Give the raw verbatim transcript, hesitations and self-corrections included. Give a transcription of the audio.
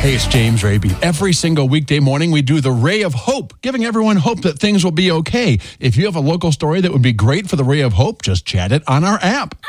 Hey, it's James Raby. Every single weekday morning, we do the Ray of Hope, giving everyone hope that things will be okay. If you have a local story that would be great for the Ray of Hope, just chat it on our app.